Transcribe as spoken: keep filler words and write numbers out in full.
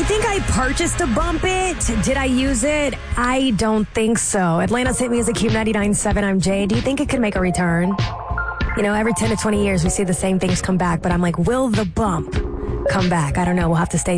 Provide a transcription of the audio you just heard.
think I purchased a Bump It. Did I use it? I don't think so. Atlanta's Hit Music, Q ninety-nine point seven. I'm Jay. Do you think it could make a return? You know, every ten to twenty years we see the same things come back, but I'm like, will the bump come back? I don't know. We'll have to stay tuned.